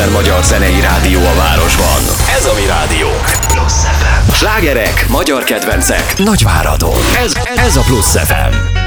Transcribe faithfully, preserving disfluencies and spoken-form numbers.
egyetlen magyar zenei rádió a városban. Ez a mi rádiónk. Plusz ef em. Slágerek, magyar kedvencek, Nagyváradon. Ez, ez a Plusz ef em.